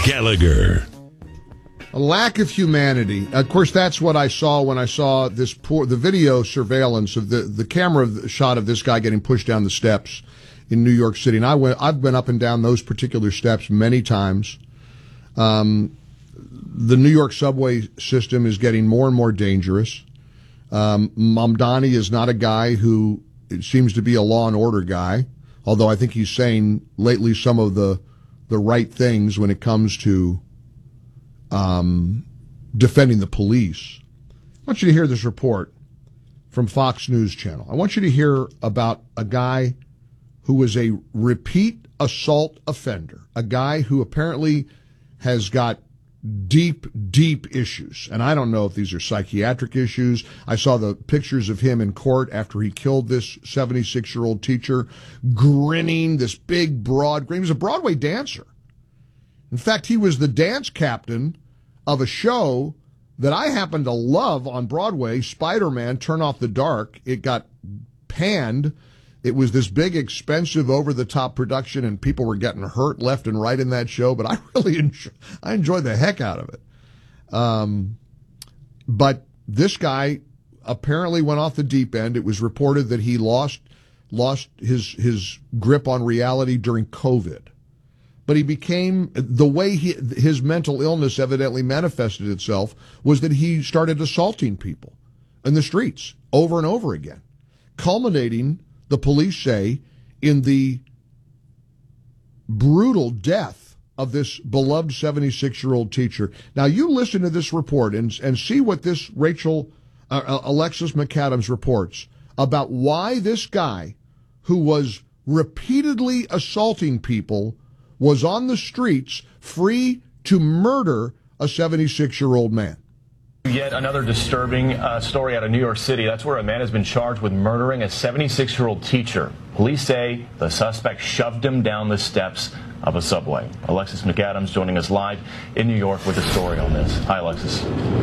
Gallagher. A lack of humanity. Of course, that's what I saw when I saw the video surveillance of the camera shot of this guy getting pushed down the steps in New York City. And I've been up and down those particular steps many times. The New York subway system is getting more and more dangerous. Mamdani is not a guy who seems to be a law and order guy, although I think he's saying lately some of the right things when it comes to defending the police. I want you to hear this report from Fox News Channel. I want you to hear about a guy who was a repeat assault offender, a guy who apparently has got deep issues. And I don't know if these are psychiatric issues. I saw the pictures of him in court after he killed this 76-year-old teacher, grinning, this big, broad grin. He was a Broadway dancer. In fact, he was the dance captain of a show that I happen to love on Broadway, Spider-Man, Turn Off the Dark. It got panned. It was this big, expensive, over-the-top production, and people were getting hurt left and right in that show, but I really enjoyed the heck out of it. But this guy apparently went off the deep end. It was reported that he lost his grip on reality during COVID. But he became, the way his mental illness evidently manifested itself was that he started assaulting people in the streets over and over again, culminating, the police say, in the brutal death of this beloved 76-year-old teacher. Now, you listen to this report and see what this Alexis McAdams reports about why this guy, who was repeatedly assaulting people, was on the streets free to murder a 76-year-old man. Yet another disturbing story out of New York City. That's where a man has been charged with murdering a 76-year-old teacher. Police say the suspect shoved him down the steps of a subway. Alexis McAdams joining us live in New York with a story on this. Hi, Alexis.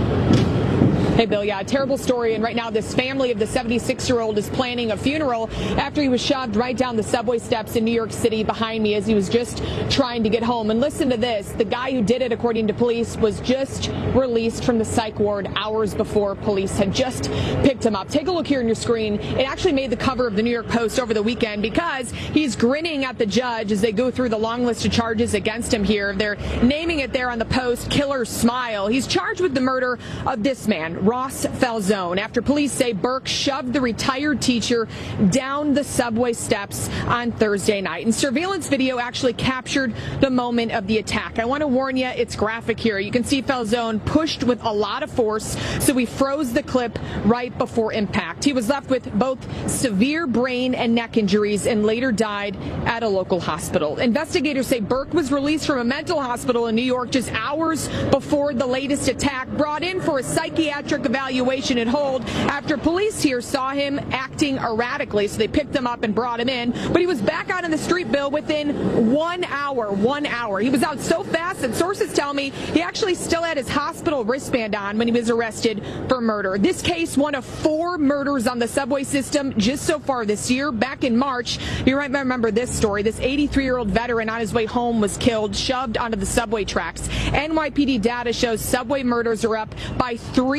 Hey, Bill, yeah, a terrible story. And right now, this family of the 76-year-old is planning a funeral after he was shoved right down the subway steps in New York City behind me as he was just trying to get home. And listen to this. The guy who did it, according to police, was just released from the psych ward hours before police had just picked him up. Take a look here on your screen. It actually made the cover of the New York Post over the weekend because he's grinning at the judge as they go through the long list of charges against him here. They're naming it there on the Post, Killer Smile. He's charged with the murder of this man, Ross Falzone, after police say Burke shoved the retired teacher down the subway steps on Thursday night. And surveillance video actually captured the moment of the attack. I want to warn you, it's graphic here. You can see Falzone pushed with a lot of force, so he froze the clip right before impact. He was left with both severe brain and neck injuries and later died at a local hospital. Investigators say Burke was released from a mental hospital in New York just hours before the latest attack, brought in for a psychiatric evaluation at hold after police here saw him acting erratically, so they picked him up and brought him in. But he was back out on the street, Bill, within 1 hour. 1 hour. He was out so fast that sources tell me he actually still had his hospital wristband on when he was arrested for murder. This case, one of 4 murders on the subway system just so far this year. Back in March, you might remember this story. This 83-year-old veteran on his way home was killed, shoved onto the subway tracks. NYPD data shows subway murders are up by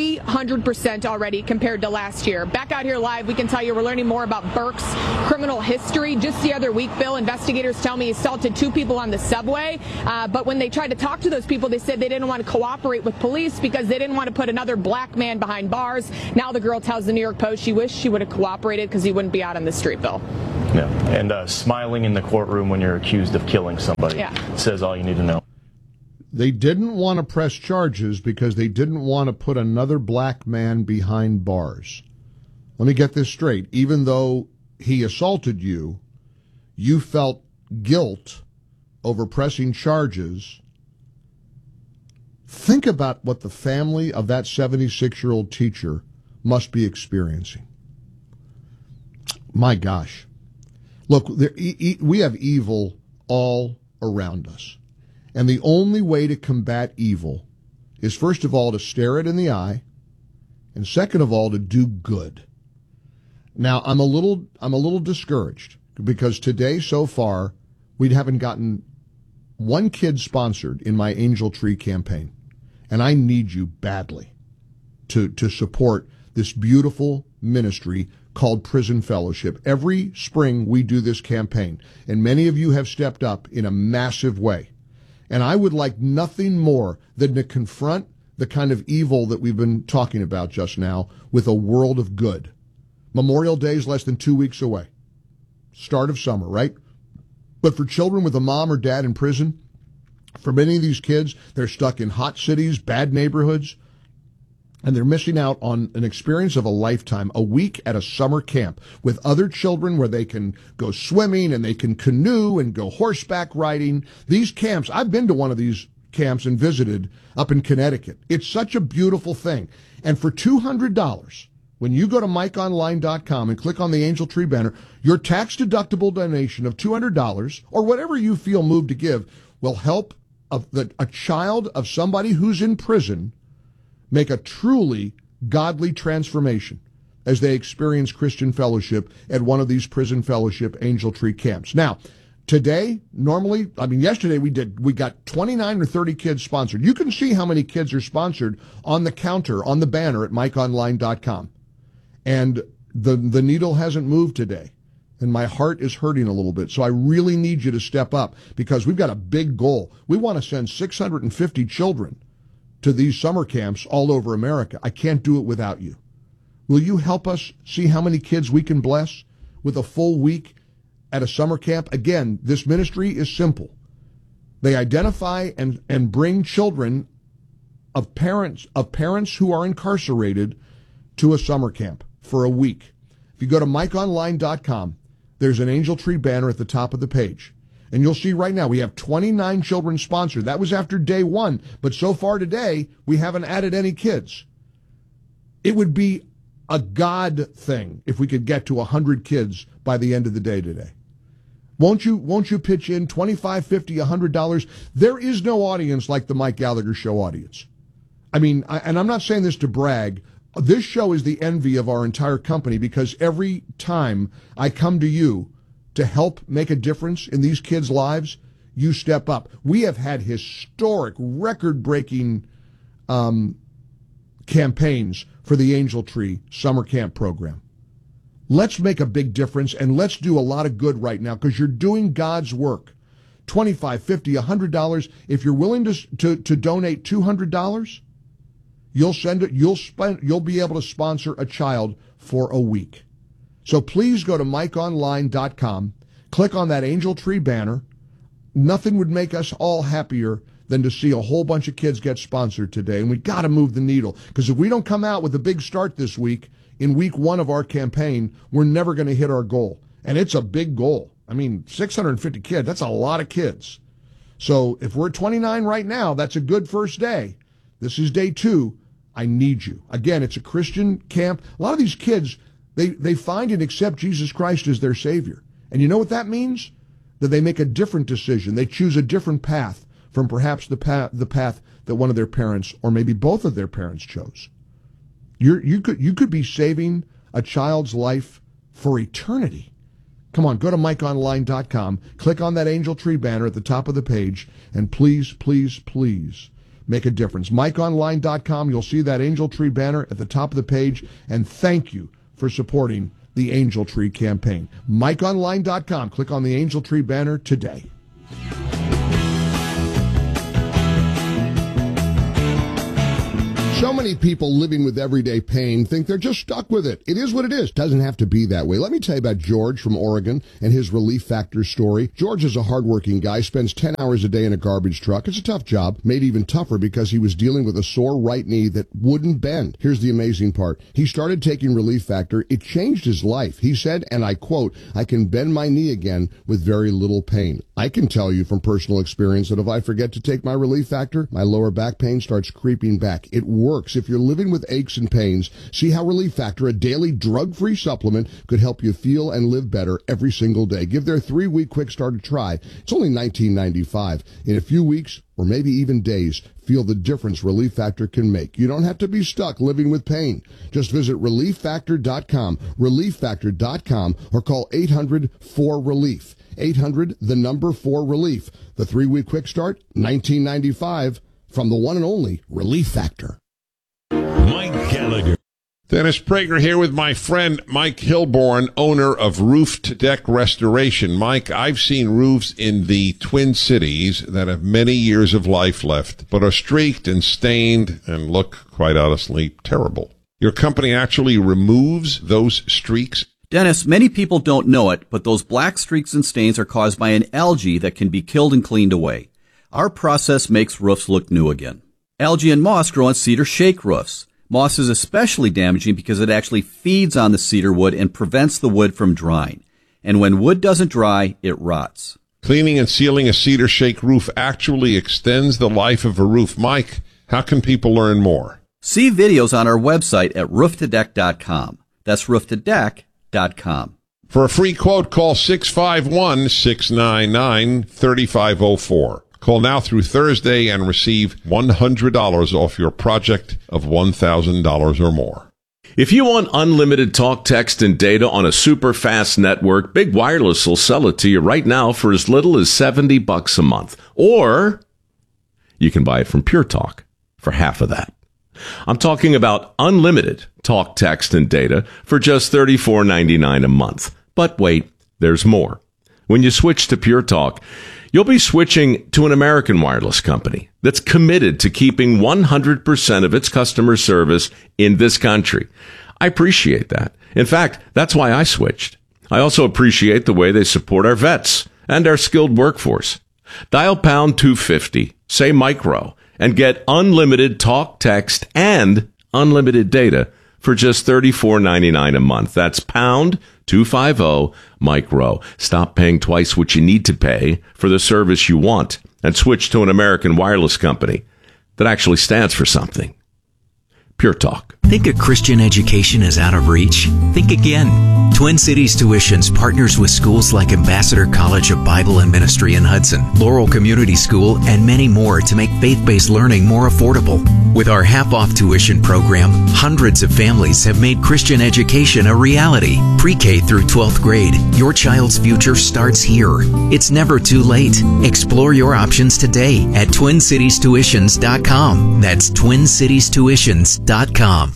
300% already compared to last year. Back out here live, we can tell you we're learning more about Burke's criminal history. Just the other week, Bill, investigators tell me he assaulted 2 people on the subway, but when they tried to talk to those people, they said they didn't want to cooperate with police because they didn't want to put another black man behind bars. Now the girl tells the New York Post she wished she would have cooperated because he wouldn't be out on the street, Bill. Yeah, and smiling in the courtroom when you're accused of killing somebody says all you need to know. They didn't want to press charges because they didn't want to put another black man behind bars. Let me get this straight. Even though he assaulted you, you felt guilt over pressing charges. Think about what the family of that 76-year-old teacher must be experiencing. My gosh. Look, we have evil all around us. And the only way to combat evil is, first of all, to stare it in the eye, and second of all, to do good. Now, I'm a little discouraged because today, so far, we haven't gotten one kid sponsored in my Angel Tree campaign, and I need you badly to support this beautiful ministry called Prison Fellowship. Every spring we do this campaign, and many of you have stepped up in a massive way. And I would like nothing more than to confront the kind of evil that we've been talking about just now with a world of good. Memorial Day is less than 2 weeks away. Start of summer, right? But for children with a mom or dad in prison, for many of these kids, they're stuck in hot cities, bad neighborhoods, and they're missing out on an experience of a lifetime, a week at a summer camp with other children where they can go swimming and they can canoe and go horseback riding. These camps, I've been to one of these camps and visited up in Connecticut. It's such a beautiful thing. And for $200, when you go to MikeOnline.com and click on the Angel Tree banner, your tax-deductible donation of $200 or whatever you feel moved to give will help a child of somebody who's in prison make a truly godly transformation as they experience Christian fellowship at one of these Prison Fellowship Angel Tree camps. Now, today, yesterday we got 29 or 30 kids sponsored. You can see how many kids are sponsored on the counter, on the banner at MikeOnline.com. And the needle hasn't moved today. And my heart is hurting a little bit. So I really need you to step up because we've got a big goal. We want to send 650 children to these summer camps all over America. I can't do it without you. Will you help us see how many kids we can bless with a full week at a summer camp? Again, this ministry is simple. They identify and bring children of parents who are incarcerated to a summer camp for a week. If you go to MikeOnline.com, there's an Angel Tree banner at the top of the page. And you'll see right now we have 29 children sponsored. That was after day one. But so far today, we haven't added any kids. It would be a God thing if we could get to 100 kids by the end of the day today. Won't you pitch in $25, $50, $100? There is no audience like the Mike Gallagher Show audience. I mean, and I'm not saying this to brag. This show is the envy of our entire company because every time I come to you to help make a difference in these kids' lives, you step up. We have had historic, record-breaking campaigns for the Angel Tree Summer Camp program. Let's make a big difference, and let's do a lot of good right now because you're doing God's work. $25, $50, $100. If you're willing to donate $200, you'll be able to sponsor a child for a week. So please go to MikeOnline.com, click on that Angel Tree banner. Nothing would make us all happier than to see a whole bunch of kids get sponsored today. And we got to move the needle because if we don't come out with a big start this week, in week one of our campaign, we're never going to hit our goal. And it's a big goal. I mean, 650 kids, that's a lot of kids. So if we're at 29 right now, that's a good first day. This is day 2. I need you. Again, it's a Christian camp. A lot of these kids, they find and accept Jesus Christ as their Savior. And you know what that means? That they make a different decision. They choose a different path from perhaps the path that one of their parents or maybe both of their parents chose. You could be saving a child's life for eternity. Come on, go to MikeOnline.com, click on that Angel Tree banner at the top of the page, and please, please, please make a difference. MikeOnline.com, you'll see that Angel Tree banner at the top of the page, and thank you for supporting the Angel Tree campaign. MikeOnline.com, click on the Angel Tree banner today. So many people living with everyday pain think they're just stuck with it. It is what it is. Doesn't have to be that way. Let me tell you about George from Oregon and his Relief Factor story. George is a hardworking guy, spends 10 hours a day in a garbage truck. It's a tough job, made even tougher because he was dealing with a sore right knee that wouldn't bend. Here's the amazing part. He started taking Relief Factor. It changed his life. He said, and I quote, "I can bend my knee again with very little pain." I can tell you from personal experience that if I forget to take my Relief Factor, my lower back pain starts creeping back. It works. works. If you're living with aches and pains, see how Relief Factor, a daily drug-free supplement, could help you feel and live better every single day. Give their 3-week quick start a try. It's only $19.95. In a few weeks, or maybe even days, feel the difference Relief Factor can make. You don't have to be stuck living with pain. Just visit ReliefFactor.com, ReliefFactor.com, or call 800-4RELIEF. 800-4RELIEF. The 3-week quick start, $19.95, from the one and only Relief Factor. Mike Gallagher. Dennis Prager here with my friend Mike Hilborn, owner of Roof to Deck Restoration. Mike, I've seen roofs in the Twin Cities that have many years of life left, but are streaked and stained and look, quite honestly, terrible. Your company actually removes those streaks? Dennis, many people don't know it, but those black streaks and stains are caused by an algae that can be killed and cleaned away. Our process makes roofs look new again. Algae and moss grow on cedar shake roofs. Moss is especially damaging because it actually feeds on the cedar wood and prevents the wood from drying. And when wood doesn't dry, it rots. Cleaning and sealing a cedar shake roof actually extends the life of a roof. Mike, how can people learn more? See videos on our website at rooftodeck.com. That's rooftodeck.com. For a free quote, call 651-699-3504. Call now through Thursday and receive $100 off your project of $1,000 or more. If you want unlimited talk, text, and data on a super fast network, Big Wireless will sell it to you right now for as little as $70 a month. Or you can buy it from Pure Talk for half of that. I'm talking about unlimited talk, text, and data for just $34.99 a month. But wait, there's more. When you switch to Pure Talk, you'll be switching to an American wireless company that's committed to keeping 100% of its customer service in this country. I appreciate that. In fact, that's why I switched. I also appreciate the way they support our vets and our skilled workforce. Dial pound 250, say micro, and get unlimited talk, text, and unlimited data for just $34.99 a month. That's pound 250 micro. Stop paying twice what you need to pay for the service you want and switch to an American wireless company that actually stands for something. Pure Talk. Think a Christian education is out of reach? Think again. Twin Cities Tuitions partners with schools like Ambassador College of Bible and Ministry in Hudson, Laurel Community School, and many more to make faith-based learning more affordable. With our half-off tuition program, hundreds of families have made Christian education a reality. Pre-K through 12th grade, your child's future starts here. It's never too late. Explore your options today at TwinCitiesTuitions.com. That's TwinCitiesTuitions.com.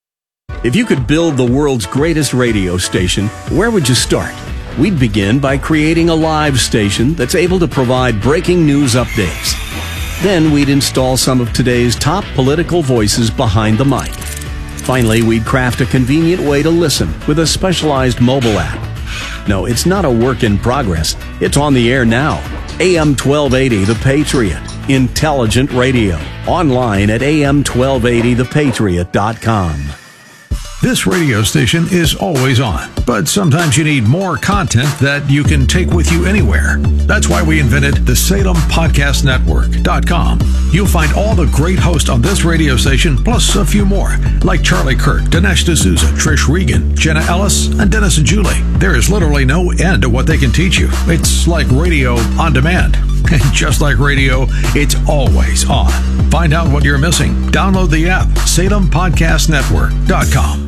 If you could build the world's greatest radio station, where would you start? We'd begin by creating a live station that's able to provide breaking news updates. Then we'd install some of today's top political voices behind the mic. Finally, we'd craft a convenient way to listen with a specialized mobile app. No, it's not a work in progress. It's on the air now. AM 1280 The Patriot. Intelligent radio. Online at am1280thepatriot.com. This radio station is always on, but sometimes you need more content that you can take with you anywhere. That's why we invented the SalemPodcastNetwork.com. You'll find all the great hosts on this radio station, plus a few more, like Charlie Kirk, Dinesh D'Souza, Trish Regan, Jenna Ellis, and Dennis and Julie. There is literally no end to what they can teach you. It's like radio on demand. And just like radio, it's always on. Find out what you're missing. Download the app, SalemPodcastNetwork.com.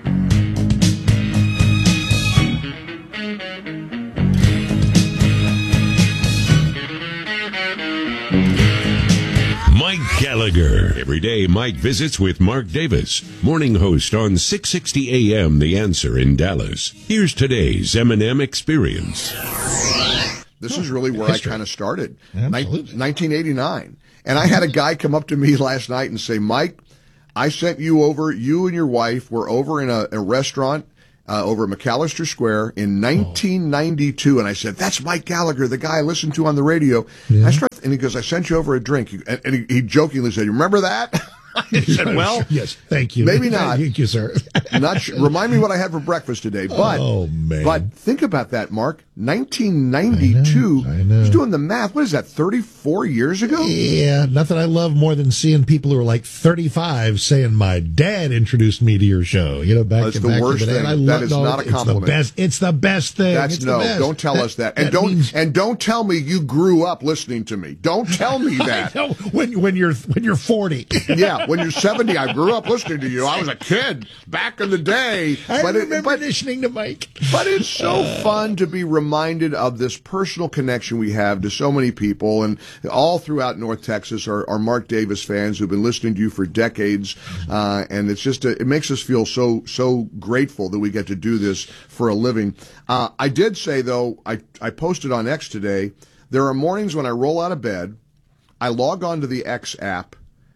Mike Gallagher. Every day, Mike visits with Mark Davis, morning host on 660 AM The Answer in Dallas. Here's today's M&M Experience. This is really where I kind of started. 1989. And I had a guy come up to me last night and say, Mike, I sent you over, you and your wife were over in a restaurant over at McAllister Square in 1992. And I said, that's Mike Gallagher, the guy I listened to on the radio. Yeah. And he goes, I sent you over a drink. And he jokingly said, you remember that? I said, well, yes, thank you. Maybe not. Thank you, sir. Not sure. Remind me what I had for breakfast today. But, oh, man. But think about that, Mark. 1992. I know. He's doing the math. What is that, 34 years ago? Yeah, nothing I love more than seeing people who are like 35 saying, my dad introduced me to your show. You know, back That's to the worst the day. thing. I That is not a compliment. It's the best thing. That's the best. Don't tell us that. And don't tell me you grew up listening to me. Don't tell me that. I know, when you're 40. Yeah, when you're 70, I grew up listening to you. I was a kid back in the day. I remember listening to Mike. But it's so fun to be reminded of this personal connection we have to so many people, and all throughout North Texas are Mark Davis fans who've been listening to you for decades, and it's just it makes us feel so grateful that we get to do this for a living. I did say, though, I posted on X today, there are mornings when I roll out of bed, I log on to the X app,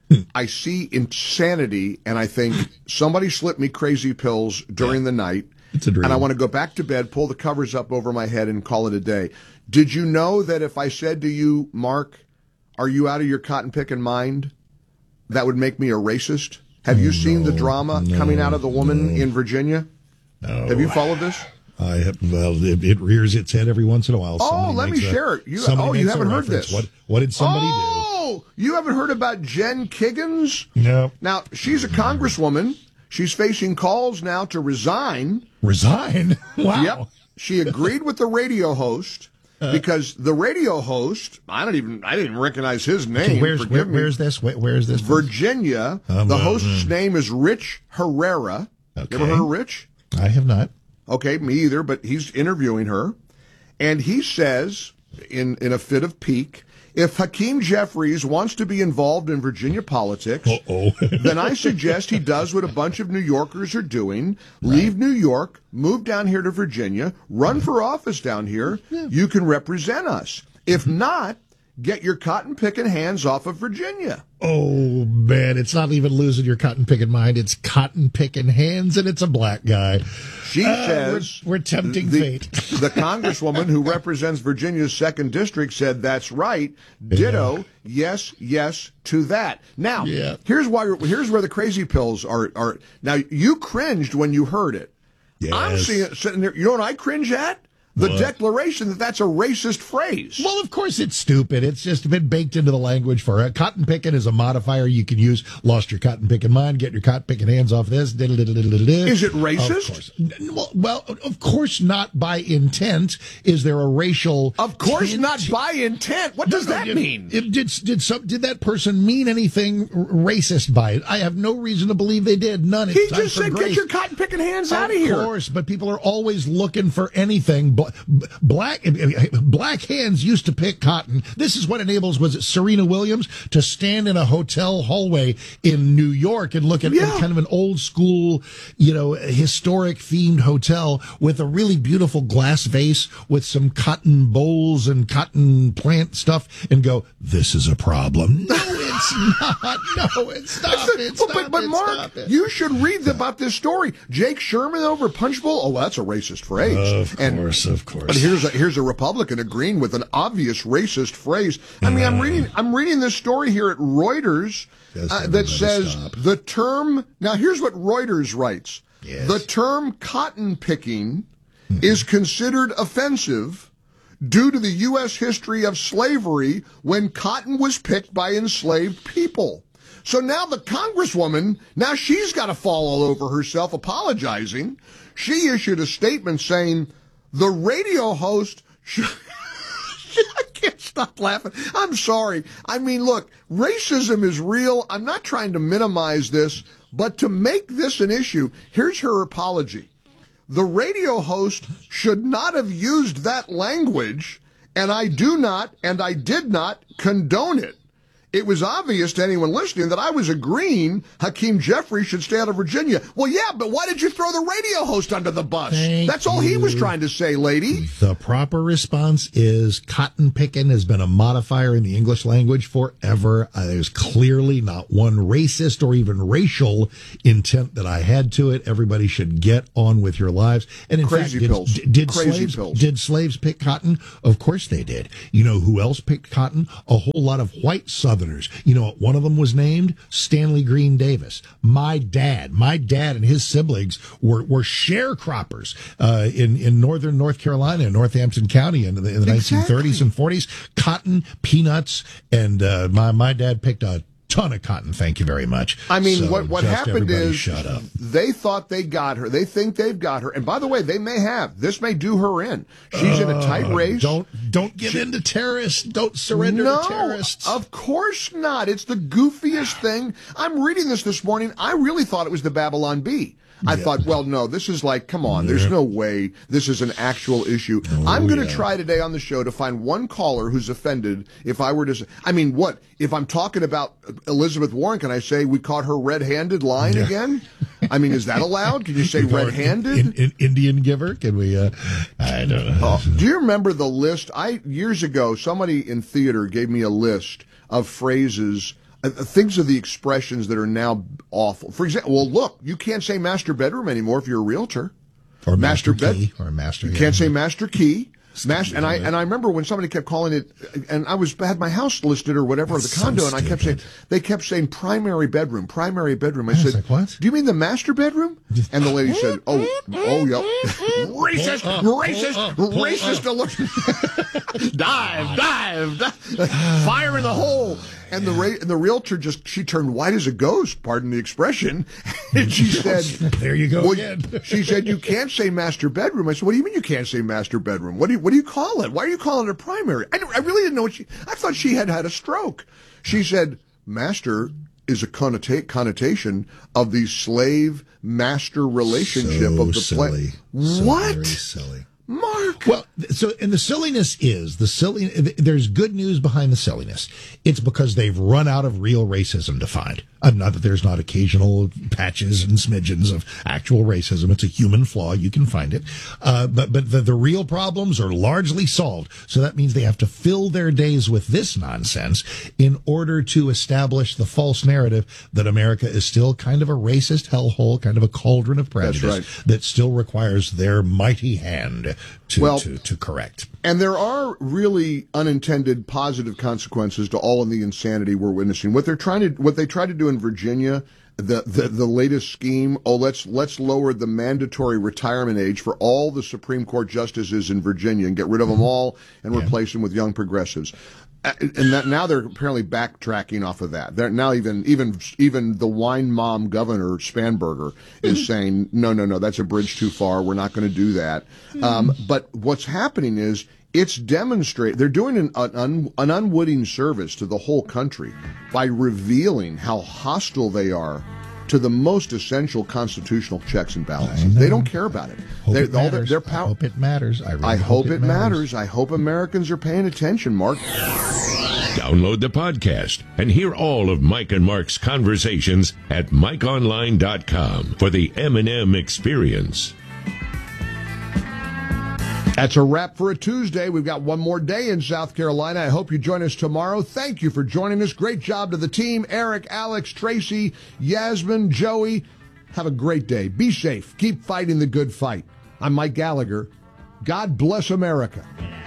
I see insanity, and I think somebody slipped me crazy pills during the night. It's a dream. And I want to go back to bed, pull the covers up over my head, and call it a day. Did you know that if I said to you, Mark, are you out of your cotton picking mind, that would make me a racist? Have you seen the drama coming out of the woman in Virginia? No. Have you followed this? I have. Well, it rears its head every once in a while. Let me share it. You haven't heard this. What did somebody do? Oh, you haven't heard about Jen Kiggins? No. Now, she's a congresswoman. She's facing calls now to resign. Resign? Wow. Yep. She agreed with the radio host because the radio host, I didn't even recognize his name. Where's this? Where is this? Virginia. The host's name is Rich Herrera. Okay. You ever heard of Rich? I have not. Okay, me either, but he's interviewing her. And he says, in a fit of pique, if Hakeem Jeffries wants to be involved in Virginia politics, then I suggest he does what a bunch of New Yorkers are doing. Right. Leave New York, move down here to Virginia, run for office down here. Yeah. You can represent us. If not, get your cotton-picking hands off of Virginia. Oh, man, it's not even losing your cotton-picking mind. It's cotton-picking hands, and it's a black guy. She says... We're tempting fate. The congresswoman who represents Virginia's 2nd District said, that's right. Ditto, yes to that. Now, here's where the crazy pills are. Now, you cringed when you heard it. Yes. I'm sitting there. You know what I cringe at? The declaration that that's a racist phrase. Well, of course it's stupid. It's just been baked into the language for it. Cotton picking is a modifier you can use. Lost your cotton picking mind. Get your cotton picking hands off this. Is it racist? Of course. Well, of course not by intent. Is there a racial? Of course not by intent. What does that mean? Did that person mean anything racist by it? I have no reason to believe they did. None. He just said, "Get your cotton picking hands out of here." Of course, but people are always looking for anything. Black hands used to pick cotton. This is what enables, was it Serena Williams, to stand in a hotel hallway in New York and look at kind of an old school, historic themed hotel with a really beautiful glass vase with some cotton bowls and cotton plant stuff and go, this is a problem. No, it's not. No, stop it. But Mark, you should read about this story. Jake Sherman over Punch Bowl. Oh, that's a racist phrase. Of course. But here's a Republican agreeing with an obvious racist phrase. I mean, I'm reading this story here at Reuters that says the term. Now, here's what Reuters writes: the term cotton picking is considered offensive due to the U.S. history of slavery when cotton was picked by enslaved people. So now the congresswoman, now she's got to fall all over herself apologizing. She issued a statement saying the radio host I can't stop laughing. I'm sorry. I mean, look, racism is real. I'm not trying to minimize this, but to make this an issue, here's her apology. The radio host should not have used that language, and I do not, and I did not condone it. It was obvious to anyone listening that I was agreeing Hakeem Jeffries should stay out of Virginia. Well, yeah, but why did you throw the radio host under the bus? That's all he was trying to say, lady. The proper response is cotton picking has been a modifier in the English language forever. There's clearly not one racist or even racial intent that I had to it. Everybody should get on with your lives. And in fact, did slaves pick cotton? Of course they did. You know who else picked cotton? A whole lot of white Southerners Southerners. You know, one of them was named Stanley Green Davis. My dad and his siblings were sharecroppers in northern North Carolina, in Northampton County in the 1930s and 40s. Cotton, peanuts, and my dad picked a ton of cotton. Thank you very much. I mean, So what just happened everybody is shut up. they thought they got her. They think they've got her. And by the way, they may have. This may do her in. She's in a tight race. Don't give in to terrorists. Don't surrender to terrorists. Of course not. It's the goofiest thing. I'm reading this morning. I really thought it was the Babylon Bee. I thought, well, no, this is like, come on, there's no way this is an actual issue. I'm going to try today on the show to find one caller who's offended if I were to, if I'm talking about Elizabeth Warren, can I say we caught her red-handed lying again? I mean, is that allowed? Can you say red-handed? Indian giver? Can we, I don't know. Do you remember the list? Years ago, somebody in theater gave me a list of phrases, things of the expressions that are now awful. For example, well, look, you can't say master bedroom anymore if you're a realtor. Or master key. Or master. You can't say master key. And I remember when somebody kept calling it, and I had my house listed or whatever, the condo, and they kept saying primary bedroom. I said, like, what? Do you mean the master bedroom? And the lady said, oh, yeah. Racist. Dive. Fire in the hole. And the realtor she turned white as a ghost, pardon the expression, and she said, there you go again. She said, you can't say master bedroom. I said, what do you mean you can't say master bedroom? What do you call it? Why are you calling it a primary? I really didn't know I thought she had a stroke. She said, master is a connotation of the slave-master relationship of the silly. What? Very silly. Mark. Well, and the silliness is there's good news behind the silliness. It's because they've run out of real racism to find. Not that there's not occasional patches and smidgens of actual racism. It's a human flaw. You can find it. But the real problems are largely solved. So that means they have to fill their days with this nonsense in order to establish the false narrative that America is still kind of a racist hellhole, kind of a cauldron of prejudice that still requires their mighty hand to correct. And there are really unintended positive consequences to all of the insanity we're witnessing. What they tried to do in Virginia, the latest scheme, let's lower the mandatory retirement age for all the Supreme Court justices in Virginia and get rid of them all and replace them with young progressives. And now they're apparently backtracking off of that. They're now even the wine mom governor Spanberger is saying no, that's a bridge too far. We're not going to do that. But what's happening is they're doing an unwitting service to the whole country by revealing how hostile they are to the most essential constitutional checks and balances. They don't care about it. I hope it matters. I hope it matters. I hope Americans are paying attention, Mark. Download the podcast and hear all of Mike and Mark's conversations at MikeOnline.com for the M&M experience. That's a wrap for a Tuesday. We've got one more day in South Carolina. I hope you join us tomorrow. Thank you for joining us. Great job to the team. Eric, Alex, Tracy, Yasmin, Joey. Have a great day. Be safe. Keep fighting the good fight. I'm Mike Gallagher. God bless America.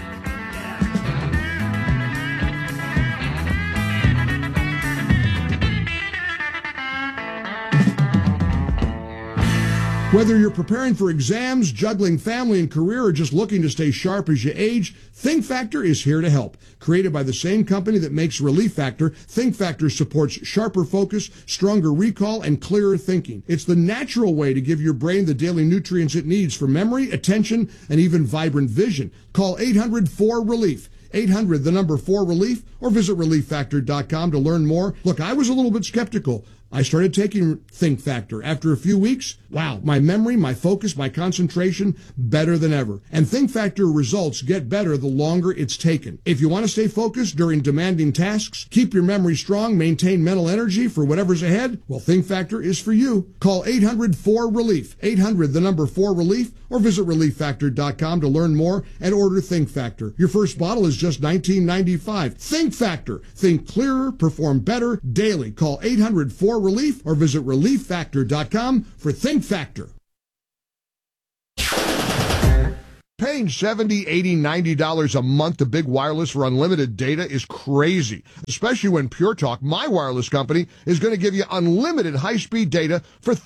Whether you're preparing for exams, juggling family and career, or just looking to stay sharp as you age, Think Factor is here to help. Created by the same company that makes Relief Factor, Think Factor supports sharper focus, stronger recall, and clearer thinking. It's the natural way to give your brain the daily nutrients it needs for memory, attention, and even vibrant vision. Call 800-4RELIEF. 800, the number 4RELIEF, or visit ReliefFactor.com to learn more. Look, I was a little bit skeptical. I started taking Think Factor. After a few weeks, wow, my memory, my focus, my concentration, better than ever. And Think Factor results get better the longer it's taken. If you want to stay focused during demanding tasks, keep your memory strong, maintain mental energy for whatever's ahead, well, Think Factor is for you. Call 800-4RELIEF. 800, the number 4RELIEF, or visit ReliefFactor.com to learn more and order Think Factor. Your first bottle is just $19.95. Think Factor. Think clearer, perform better daily. Call 800-4RELIEF or visit ReliefFactor.com for Think Factor. Paying $70, $80, $90 a month to Big Wireless for unlimited data is crazy, especially when Pure Talk, my wireless company, is going to give you unlimited high-speed data for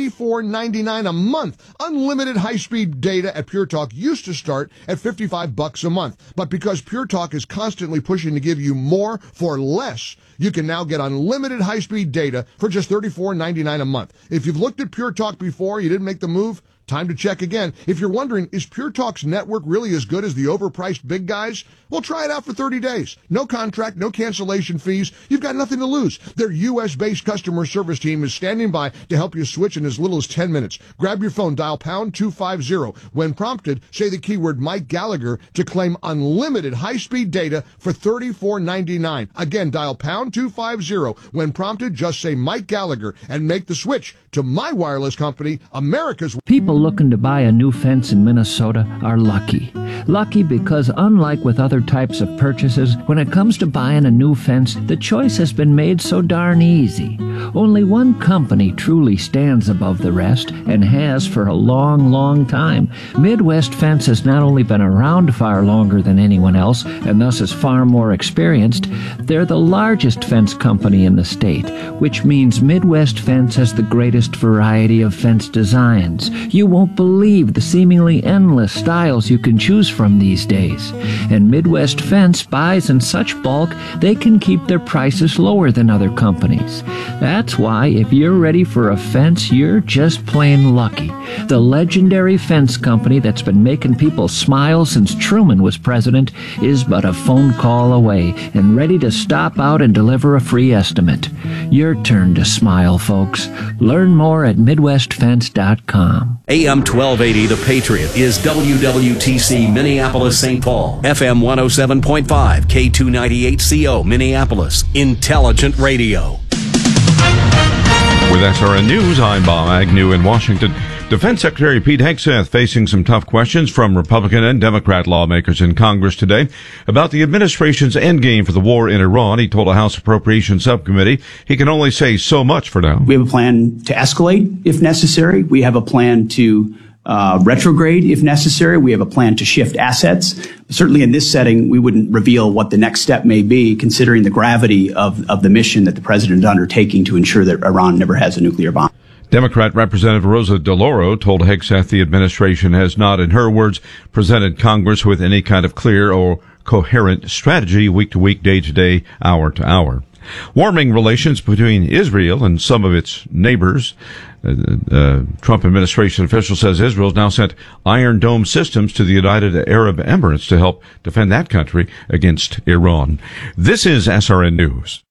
$34.99 a month. Unlimited high-speed data at Pure Talk used to start at $55 a month, but because Pure Talk is constantly pushing to give you more for less, you can now get unlimited high-speed data for just $34.99 a month. If you've looked at Pure Talk before, you didn't make the move, time to check again. If you're wondering, is Pure Talk's network really as good as the overpriced big guys? Well, try it out for 30 days. No contract, no cancellation fees. You've got nothing to lose. Their U.S.-based customer service team is standing by to help you switch in as little as 10 minutes. Grab your phone, dial pound 250. When prompted, say the keyword Mike Gallagher to claim unlimited high-speed data for $34.99. Again, dial pound 250. When prompted, just say Mike Gallagher and make the switch to my wireless company, America's... People looking to buy a new fence in Minnesota are lucky. Lucky because unlike with other types of purchases, when it comes to buying a new fence, the choice has been made so darn easy. Only one company truly stands above the rest and has for a long, long time. Midwest Fence has not only been around far longer than anyone else and thus is far more experienced, they're the largest fence company in the state, which means Midwest Fence has the greatest variety of fence designs. You won't believe the seemingly endless styles you can choose from these days. And Midwest Fence buys in such bulk, they can keep their prices lower than other companies. That's why if you're ready for a fence, you're just plain lucky. The legendary fence company that's been making people smile since Truman was president is but a phone call away and ready to stop out and deliver a free estimate. Your turn to smile, folks. Learn more at MidwestFence.com. AM 1280 The Patriot is WWTC Minneapolis St. Paul, FM 107.5, K298CO Minneapolis, Intelligent Radio. With SRN News, I'm Bob Agnew in Washington. Defense Secretary Pete Hegseth facing some tough questions from Republican and Democrat lawmakers in Congress today about the administration's endgame for the war in Iran. He told a House Appropriations Subcommittee he can only say so much for now. We have a plan to escalate if necessary. We have a plan to retrograde if necessary. We have a plan to shift assets. Certainly in this setting, we wouldn't reveal what the next step may be, considering the gravity of the mission that the president is undertaking to ensure that Iran never has a nuclear bomb. Democrat Representative Rosa DeLauro told Hegseth the administration has not, in her words, presented Congress with any kind of clear or coherent strategy week to week, day to day, hour to hour. Warming relations between Israel and some of its neighbors. Trump administration official says Israel's now sent Iron Dome systems to the United Arab Emirates to help defend that country against Iran. This is SRN News.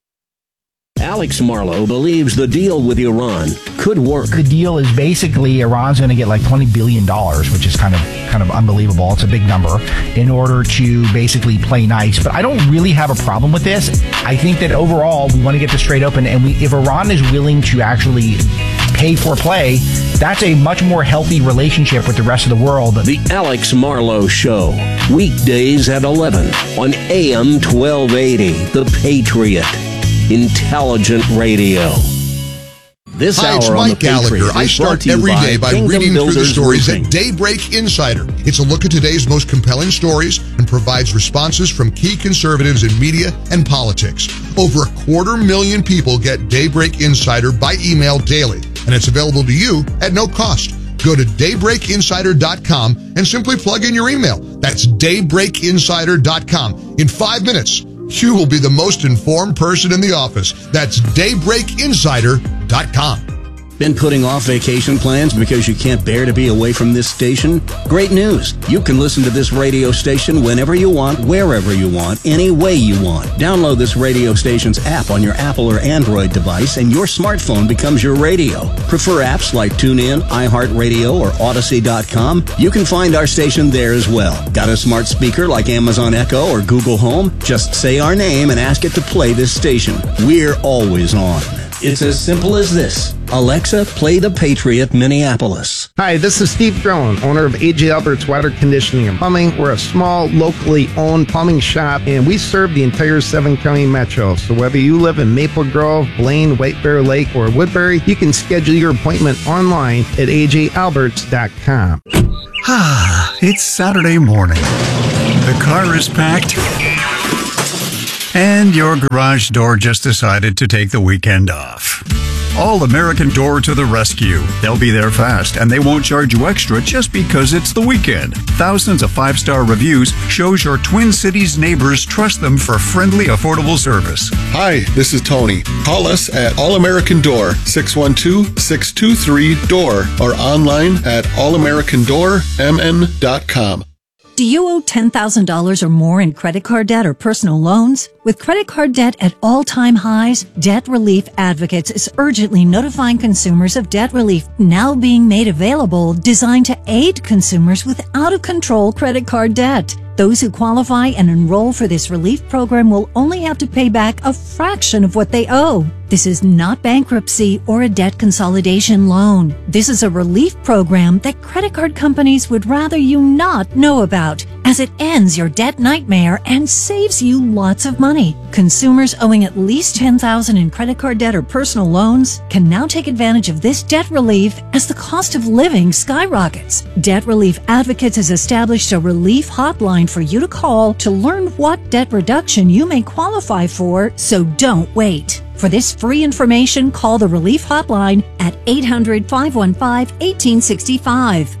Alex Marlow believes the deal with Iran could work. The deal is basically Iran's going to get like $20 billion, which is kind of unbelievable. It's a big number in order to basically play nice. But I don't really have a problem with this. I think that overall we want to get this straight open. And if Iran is willing to actually pay for play, that's a much more healthy relationship with the rest of the world. The Alex Marlow Show, weekdays at 11 on AM 1280, The Patriot. Intelligent Radio. This Hi, it's hour on Mike Gallagher. I start every day by reading through the stories at Daybreak Insider. It's a look at today's most compelling stories and provides responses from key conservatives in media and politics. Over 250,000 people get Daybreak Insider by email daily, and it's available to you at no cost. Go to daybreakinsider.com and simply plug in your email. That's daybreakinsider.com. In 5 minutes, you will be the most informed person in the office. That's daybreakinsider.com. Been putting off vacation plans because you can't bear to be away from this station? Great news! You can listen to this radio station whenever you want, wherever you want, any way you want. Download this radio station's app on your Apple or Android device and your smartphone becomes your radio. Prefer apps like TuneIn, iHeartRadio, or Odyssey.com? You can find our station there as well. Got a smart speaker like Amazon Echo or Google Home? Just say our name and ask it to play this station. We're always on. It's as simple as this. Alexa, play the Patriot Minneapolis. Hi, this is Steve Drone, owner of A.J. Albert's Water Conditioning and Plumbing. We're a small, locally owned plumbing shop, and we serve the entire 7-county metro. So whether you live in Maple Grove, Blaine, White Bear Lake, or Woodbury, you can schedule your appointment online at ajalberts.com. It's Saturday morning. The car is packed, and your garage door just decided to take the weekend off. All American Door to the rescue. They'll be there fast, and they won't charge you extra just because it's the weekend. Thousands of 5-star reviews shows your Twin Cities neighbors trust them for friendly, affordable service. Hi, this is Tony. Call us at All American Door, 612-623-DOOR, or online at allamericandoormn.com. Do you owe $10,000 or more in credit card debt or personal loans? With credit card debt at all-time highs, Debt Relief Advocates is urgently notifying consumers of debt relief now being made available, designed to aid consumers with out-of-control credit card debt. Those who qualify and enroll for this relief program will only have to pay back a fraction of what they owe. This is not bankruptcy or a debt consolidation loan. This is a relief program that credit card companies would rather you not know about, as it ends your debt nightmare and saves you lots of money. Consumers owing at least $10,000 in credit card debt or personal loans can now take advantage of this debt relief as the cost of living skyrockets. Debt Relief Advocates has established a relief hotline for you to call to learn what debt reduction you may qualify for, so don't wait. For this free information, call the Relief Hotline at 800-515-1865.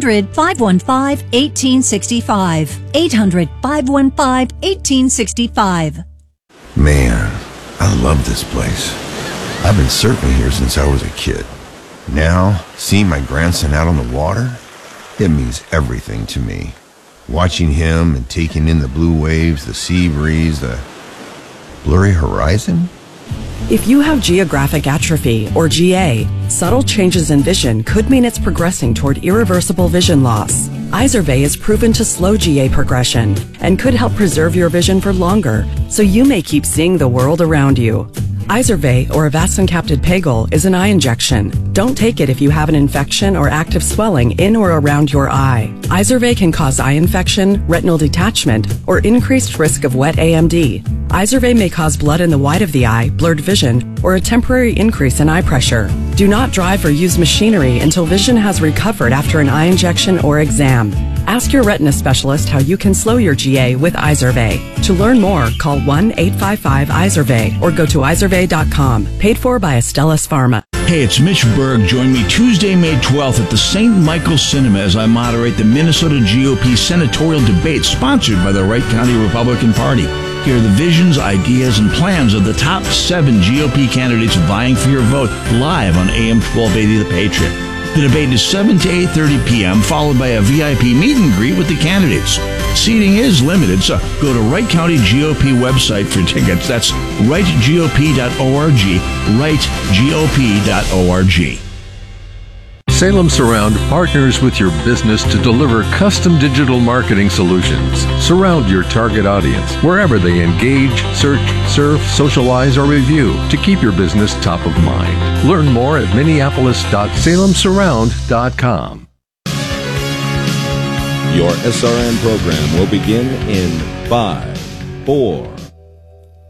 800-515-1865. 800-515-1865. Man, I love this place. I've been surfing here since I was a kid. Now, seeing my grandson out on the water, it means everything to me. Watching him and taking in the blue waves, the sea breeze, the blurry horizon. If you have geographic atrophy, or GA, subtle changes in vision could mean it's progressing toward irreversible vision loss. Izervay is proven to slow GA progression and could help preserve your vision for longer, so you may keep seeing the world around you. Izervay, or avacincaptad pegol, is an eye injection. Don't take it if you have an infection or active swelling in or around your eye. Izervay can cause eye infection, retinal detachment, or increased risk of wet AMD. Izervay may cause blood in the white of the eye, blurred vision, or a temporary increase in eye pressure. Do not drive or use machinery until vision has recovered after an eye injection or exam. Ask your retina specialist how you can slow your GA with Izervay. To learn more, call 1-855-IZERVAY or go to izervay.com. Paid for by Astellas Pharma. Hey, it's Mitch Berg. Join me Tuesday, May 12th at the St. Michael's Cinema as I moderate the Minnesota GOP senatorial debate sponsored by the Wright County Republican Party. Hear the visions, ideas, and plans of the top 7 GOP candidates vying for your vote live on AM 1280 The Patriot. The debate is 7 to 8:30 p.m., followed by a VIP meet and greet with the candidates. Seating is limited, so go to Wright County GOP website for tickets. That's wrightgop.org, wrightgop.org. Salem Surround partners with your business to deliver custom digital marketing solutions. Surround your target audience wherever they engage, search, surf, socialize, or review to keep your business top of mind. Learn more at minneapolis.salemsurround.com. Your SRN program will begin in 5, 4,